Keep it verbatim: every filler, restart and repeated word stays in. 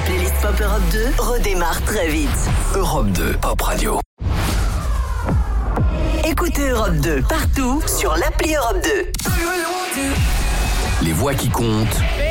playlist Pop Europe deux redémarre très vite. Europe deux, Pop Radio. Écoutez Europe deux partout sur l'appli Europe deux. Les voix qui comptent